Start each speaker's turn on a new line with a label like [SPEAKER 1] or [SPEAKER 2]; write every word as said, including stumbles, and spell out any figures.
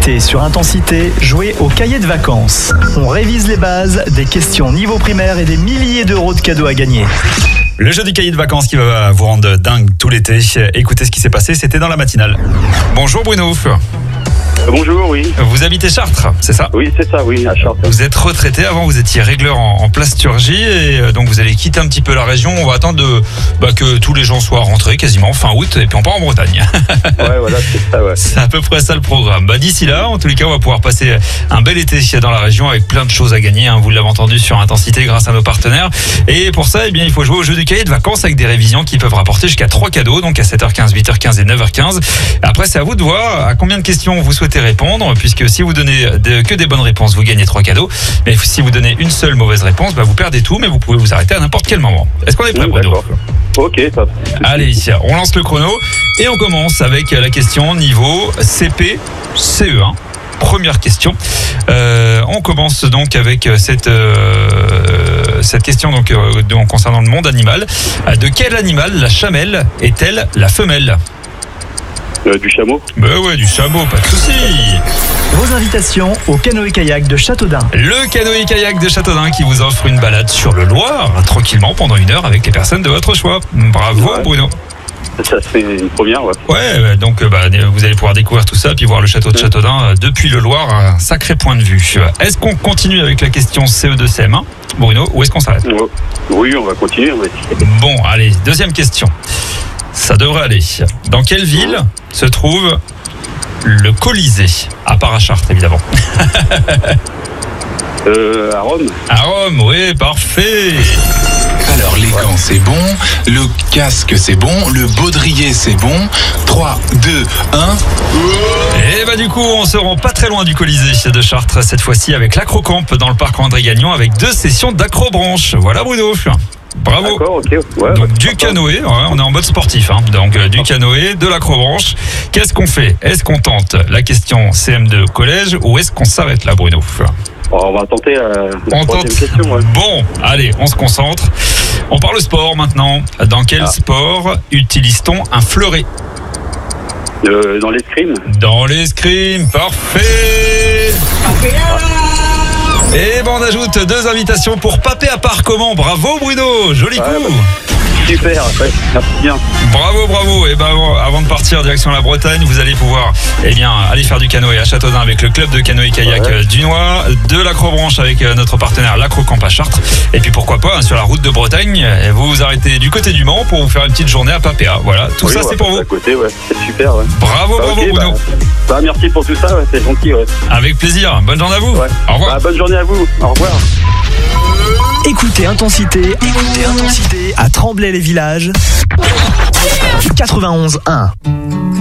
[SPEAKER 1] été sur Intensité, jouez au cahier de vacances. On révise les bases, des questions niveau primaire et des milliers d'euros de cadeaux à gagner.
[SPEAKER 2] Le jeu du cahier de vacances qui va vous rendre dingue tout l'été. Écoutez ce qui s'est passé, c'était dans la matinale. Bonjour Bruno.
[SPEAKER 3] Bonjour, oui.
[SPEAKER 2] Vous habitez Chartres, c'est ça ?
[SPEAKER 3] Oui, c'est ça, oui, à Chartres.
[SPEAKER 2] Vous êtes retraité, avant vous étiez régleur en, en plasturgie et donc vous allez quitter un petit peu la région. On va attendre de, bah, que tous les gens soient rentrés quasiment fin août et puis on part en Bretagne.
[SPEAKER 3] Ouais, voilà, c'est ça, ouais.
[SPEAKER 2] C'est à peu près ça le programme. Bah, d'ici là, en tous les cas, on va pouvoir passer un bel été dans la région avec plein de choses à gagner. Hein. Vous l'avez entendu sur Intensité grâce à nos partenaires. Et pour ça, eh bien, il faut jouer au jeu du cahier de vacances avec des révisions qui peuvent rapporter jusqu'à trois cadeaux, donc à sept heures quinze, huit heures quinze et neuf heures quinze. Après, c'est à vous de voir à combien de questions vous souhaitez répondre, puisque si vous donnez de, que des bonnes réponses, vous gagnez trois cadeaux. Mais si vous donnez une seule mauvaise réponse, bah, vous perdez tout, mais vous pouvez vous arrêter à n'importe quel moment. Est-ce qu'on est prêt,
[SPEAKER 3] Mmh,
[SPEAKER 2] Bruno ?
[SPEAKER 3] Ok, top.
[SPEAKER 2] Allez, on lance le chrono et on commence avec la question niveau C P C E un. Première question. Euh, on commence donc avec cette, euh, cette question donc, euh, donc, concernant le monde animal. De quel animal la chamelle est-elle la femelle ?
[SPEAKER 3] Euh, du chameau.
[SPEAKER 2] Ben ouais, du chameau, pas de souci.
[SPEAKER 1] Vos invitations au canoë-kayak de Châteaudun.
[SPEAKER 2] Le canoë-kayak de Châteaudun qui vous offre une balade sur le Loir, tranquillement pendant une heure avec les personnes de votre choix. Bravo
[SPEAKER 3] Ouais.
[SPEAKER 2] Bruno.
[SPEAKER 3] Ça, c'est une première, ouais.
[SPEAKER 2] Ouais, donc bah, vous allez pouvoir découvrir tout ça, puis voir le château de Châteaudun depuis le Loir, un sacré point de vue. Est-ce qu'on continue avec la question C E deux C M un, Bruno, ou est-ce qu'on s'arrête ?
[SPEAKER 3] Oui, on va continuer, on va essayer.
[SPEAKER 2] Bon, allez, deuxième question. Ça devrait aller. Dans quelle ville se trouve le Colisée ? À part à Chartres, évidemment.
[SPEAKER 3] Euh, à Rome.
[SPEAKER 2] À Rome, oui, parfait.
[SPEAKER 4] Alors les gants c'est bon, le casque c'est bon, le baudrier c'est bon. trois, deux, un.
[SPEAKER 2] Et bah du coup on se rend pas très loin du Colisée de Chartres cette fois-ci avec l'Acrocamp dans le parc André Gagnon avec deux sessions d'acrobranche. Voilà Bruno. Bravo.
[SPEAKER 3] D'accord, ok. Ouais,
[SPEAKER 2] Donc
[SPEAKER 3] ouais,
[SPEAKER 2] du
[SPEAKER 3] sympa.
[SPEAKER 2] canoë, ouais, on est en mode sportif, hein. Donc euh, du canoë, de l'acrobranche. Qu'est-ce qu'on fait ? Est-ce qu'on tente la question C M deux collège ou est-ce qu'on s'arrête là, Bruno ?
[SPEAKER 3] Bon, on va tenter euh, la
[SPEAKER 2] On
[SPEAKER 3] troisième
[SPEAKER 2] tente.
[SPEAKER 3] question, ouais.
[SPEAKER 2] Bon, allez, on se concentre. On parle sport maintenant. Dans quel
[SPEAKER 3] Ah.
[SPEAKER 2] sport utilise-t-on un fleuret ?
[SPEAKER 3] Euh, dans l'escrime.
[SPEAKER 2] Dans l'escrime, parfait. Et ben on ajoute deux invitations pour Papé à part comment. Bravo Bruno, joli coup.
[SPEAKER 3] Ouais, super, ouais, merci bien.
[SPEAKER 2] Bravo, bravo. Et ben avant de partir direction la Bretagne, vous allez pouvoir eh bien aller faire du canoë à Châteaudun avec le club de canoë-kayak
[SPEAKER 3] Ouais.
[SPEAKER 2] Dunois, de l'acrobranche avec notre partenaire l'Acrocamp à Chartres. Et puis pourquoi pas hein, sur la route de Bretagne, vous vous arrêtez du côté du Mans pour vous faire une petite journée à Papéa. Voilà, tout
[SPEAKER 3] Oui,
[SPEAKER 2] ça
[SPEAKER 3] on va
[SPEAKER 2] c'est pour
[SPEAKER 3] passer
[SPEAKER 2] vous.
[SPEAKER 3] À côté, ouais. C'est super, ouais.
[SPEAKER 2] Bravo,
[SPEAKER 3] Bah,
[SPEAKER 2] bravo
[SPEAKER 3] ok,
[SPEAKER 2] Bruno.
[SPEAKER 3] bah, bah, merci pour tout ça, ouais, c'est gentil, ouais.
[SPEAKER 2] Avec plaisir. Bonne journée à vous.
[SPEAKER 3] Ouais.
[SPEAKER 2] Au revoir.
[SPEAKER 3] Bah, bonne journée à vous. Au revoir.
[SPEAKER 1] Écoutez Intensité, écoutez Intensité à Tremblay-les-Villages, quatre-vingt-onze un.